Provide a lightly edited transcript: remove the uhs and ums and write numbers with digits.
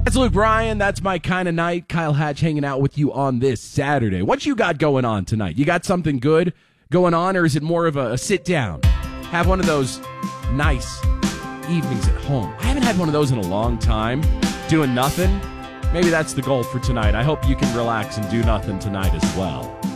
That's Luke Bryan. That's my kind of night. Kyle Hatch hanging out with you on this Saturday. What you got going on tonight? You got something good going on, or is it more of a sit down? Have one of those nice evenings at home. I haven't had one of those in a long time. Doing nothing. Maybe that's the goal for tonight. I hope you can relax and do nothing tonight as well.